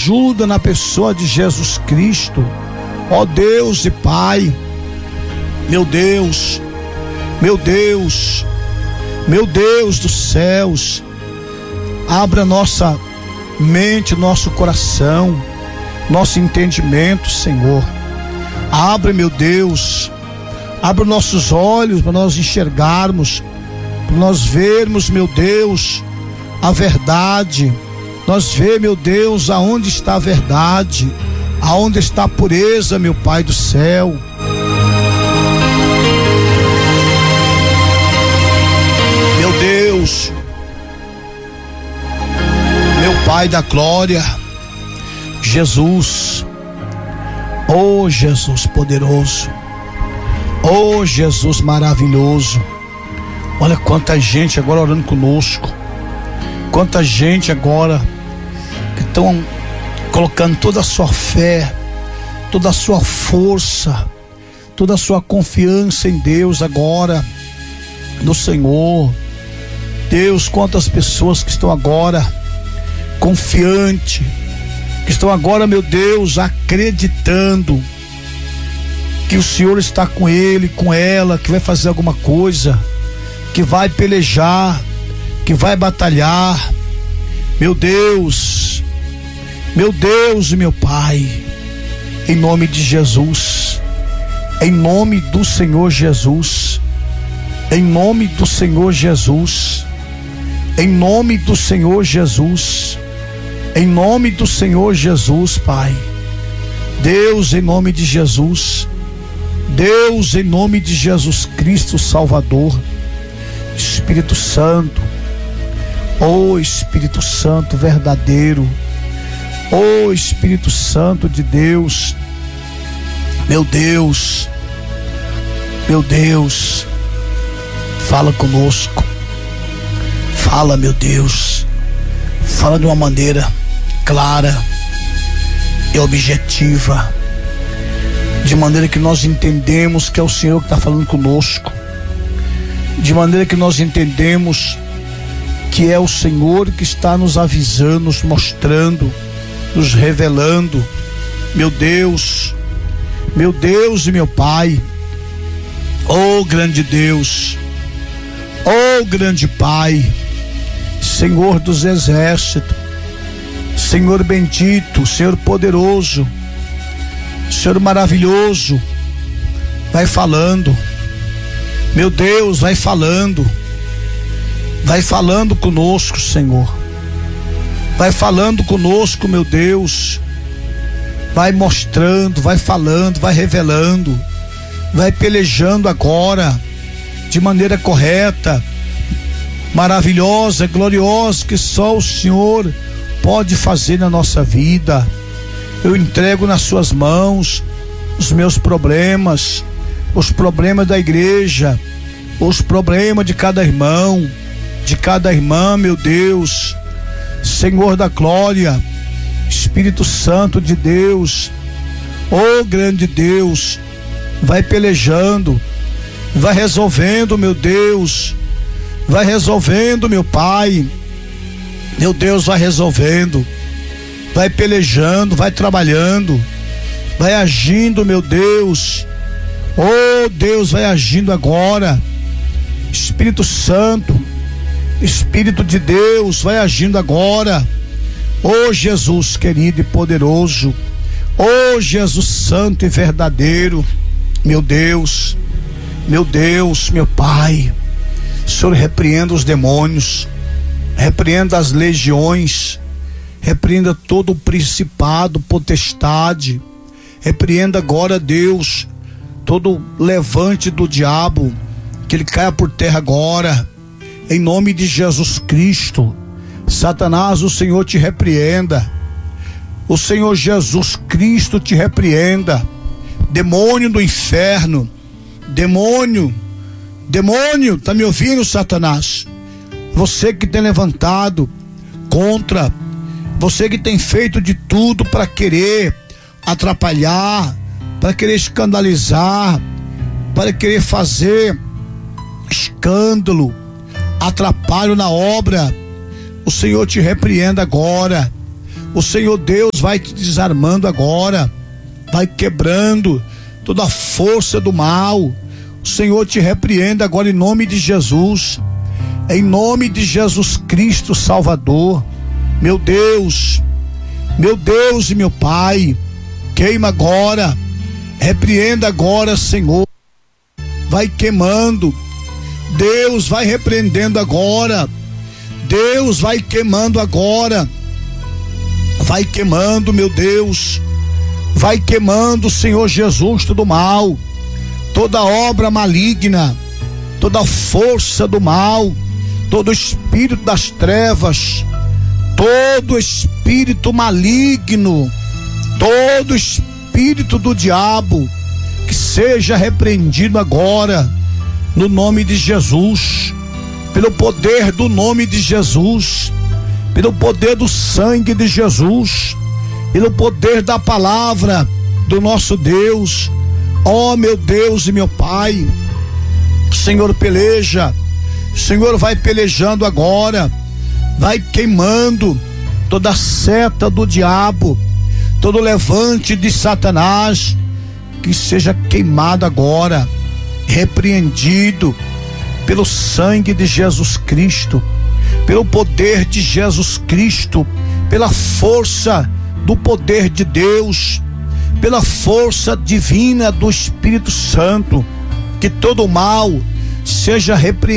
ajuda na pessoa de Jesus Cristo. Ó Deus e Pai, meu Deus, meu Deus, meu Deus dos céus, abra nossa mente, nosso coração, nosso entendimento, Senhor. Abra, meu Deus, abra nossos olhos para nós enxergarmos, para nós vermos, meu Deus, a verdade. Nós vê, meu Deus, aonde está a verdade, aonde está a pureza, meu Pai do céu. Meu Deus, meu Pai da glória, Jesus, oh Jesus poderoso, oh Jesus maravilhoso. Olha quanta gente agora orando conosco, quanta gente agora que estão colocando toda a sua fé, toda a sua força, toda a sua confiança em Deus agora, no Senhor. Deus, quantas pessoas que estão agora confiante, que estão agora, meu Deus, acreditando que o Senhor está com ele, com ela, que vai fazer alguma coisa, que vai pelejar, que vai batalhar. Meu Deus e meu Pai, em nome de Jesus, em nome do Senhor Jesus, em nome do Senhor Jesus, em nome do Senhor Jesus, em nome do Senhor Jesus, Pai. Deus, em nome de Jesus, Deus, em nome de Jesus Cristo Salvador, Espírito Santo, oh Espírito Santo verdadeiro, oh Espírito Santo de Deus, meu Deus, fala conosco, fala, meu Deus, fala de uma maneira clara e objetiva, de maneira que nós entendemos que é o Senhor que está falando conosco, de maneira que nós entendemos que é o Senhor que está nos avisando, nos mostrando, nos revelando. Meu Deus e meu Pai, oh grande Deus, oh grande Pai, Senhor dos exércitos, Senhor bendito, Senhor poderoso, Senhor maravilhoso, vai falando, meu Deus, vai falando conosco, Senhor, vai falando conosco, meu Deus, vai mostrando, vai falando, vai revelando, vai pelejando agora, de maneira correta, maravilhosa, gloriosa, que só o Senhor pode fazer na nossa vida. Eu entrego nas suas mãos os meus problemas, os problemas da igreja, os problemas de cada irmão, de cada irmã, meu Deus, Senhor da glória, Espírito Santo de Deus, oh grande Deus, vai pelejando, vai resolvendo, meu Deus, vai resolvendo, meu Pai, meu Deus, vai resolvendo, vai pelejando, vai trabalhando, vai agindo, meu Deus, oh Deus, vai agindo agora, Espírito Santo, Espírito de Deus, vai agindo agora, oh Jesus querido e poderoso, oh Jesus santo e verdadeiro, meu Deus, meu Pai, Senhor, repreenda os demônios, repreenda as legiões, repreenda todo o principado, potestade, repreenda agora, Deus, todo levante do diabo, que ele caia por terra agora, em nome de Jesus Cristo. Satanás, o Senhor te repreenda, o Senhor Jesus Cristo te repreenda, demônio do inferno, demônio, tá me ouvindo, Satanás? Você que tem levantado contra, você que tem feito de tudo para querer atrapalhar, para querer escandalizar, para querer fazer escândalo, atrapalho na obra, o Senhor te repreenda agora, O Senhor Deus vai te desarmando agora, vai quebrando toda a força do mal. O Senhor te repreenda agora em nome de Jesus, em nome de Jesus Cristo Salvador. Meu Deus e meu Pai, queima agora, repreenda agora, Senhor, vai queimando. Deus vai repreendendo agora, Deus vai queimando agora, vai queimando, meu Deus, vai queimando, Senhor Jesus, todo mal, toda obra maligna, toda força do mal, todo espírito das trevas, todo espírito maligno, todo espírito do diabo, que seja repreendido agora, no nome de Jesus, pelo poder do nome de Jesus, pelo poder do sangue de Jesus, pelo poder da palavra do nosso Deus. Ó meu Deus e meu Pai, o Senhor peleja, o Senhor vai pelejando agora, vai queimando toda seta do diabo, todo levante de Satanás, que seja queimado agora, repreendido pelo sangue de Jesus Cristo, pelo poder de Jesus Cristo, pela força do poder de Deus, pela força divina do Espírito Santo, que todo mal seja repreendido